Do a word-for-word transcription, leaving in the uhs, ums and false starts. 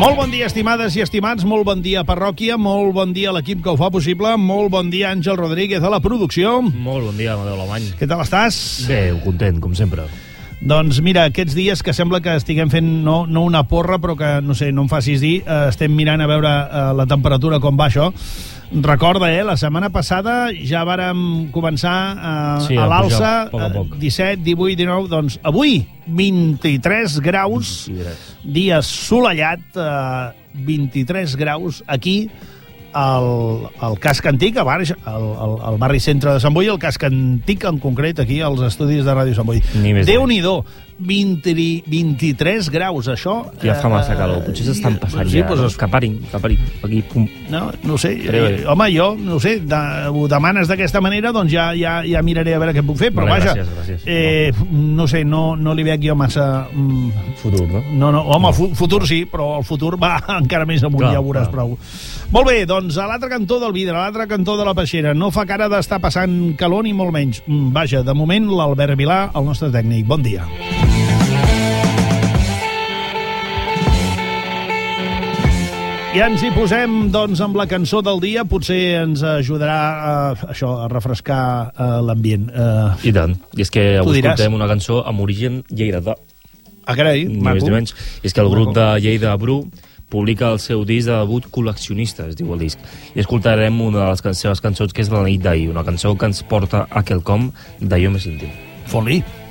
Molt bon dia, estimades i estimats, molt bon dia, parròquia, molt bon dia a l'equip que ho fa possible, molt bon dia, Àngel Rodríguez, a la producció. Molt bon dia, Amadeu Alemany. Què tal estàs? Bé, content, com sempre. Doncs mira, aquests dies que sembla que estiguem fent no, no una porra, però que, no sé, no em facis dir, eh, estem mirant a veure eh, la temperatura, com va això. Recorda, eh, la setmana passada ja vàrem començar eh, sí, a l'alça, a poc a poc. disset, divuit, dinou, doncs avui vint-i-tres graus, vint-i-tres. dia assolellat, eh, vint-i-tres graus aquí, al, al casc antic, a barri, al, al, al barri centre de Sant Boi, el casc antic en concret, aquí als estudis de Ràdio Sant Boi. Déu-n'hi-do, vint, vint-i-tres graus, això... Ja fa massa calor, potser s'estan passant sí, ja, pues, no? que parin, que parin, aquí, pum. No, no sé, Creu, eh, home, jo, no sé, de, ho demanes d'aquesta manera, doncs ja, ja, ja miraré a veure què puc fer, però vale, vaja, gràcies, gràcies. Eh, no sé, no, no li veig jo massa... Mm, futur, no? No, no, home, no. futur sí, però el futur va encara més amunt, clar, ja ho veuràs clar. Prou. Molt bé, doncs a l'altre cantó del vidre, a l'altre cantó de la peixera, no fa cara d'estar passant calor ni molt menys. Mm, vaja, de moment, l'Albert Vilà, el nostre tècnic. Bon dia. I ens hi posem, doncs, amb la cançó del dia. Potser ens ajudarà a, això, a refrescar uh, l'ambient. Uh, I tant. I és que avui diràs. escoltem una cançó amb origen lleidatà. Ah, carai, ni maco. Més ni menys. I és que el grup de Lleida Bru publica el seu disc de debut Col·leccionista, es diu el disc. I escoltarem una de les can seves cançons, que és La nit d'ahir, una cançó que ens porta a quelcom d'allò més íntim. Fot-li.